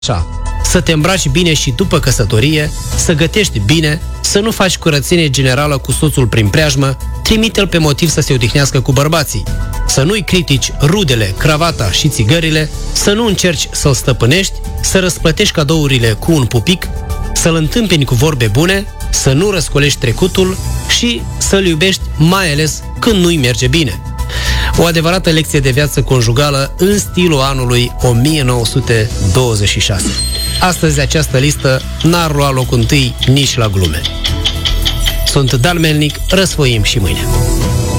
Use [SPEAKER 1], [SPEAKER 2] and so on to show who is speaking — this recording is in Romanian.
[SPEAKER 1] Așa, să te îmbraci bine și după căsătorie, să gătești bine, să nu faci curățenie generală cu soțul prin preajmă, trimite-l pe motiv să se odihnească cu bărbații, să nu-i critici rudele, cravata și țigările, să nu încerci să-l stăpânești, să răsplătești cadourile cu un pupic, să-l întâmpini cu vorbe bune, să nu răscolești trecutul și să-l iubești mai ales când nu-i merge bine. O adevărată lecție de viață conjugală în stilul anului 1926. Astăzi această listă n-ar lua locul întâi nici la glume. Sunt Dan Melnic, răsfoim și mâine.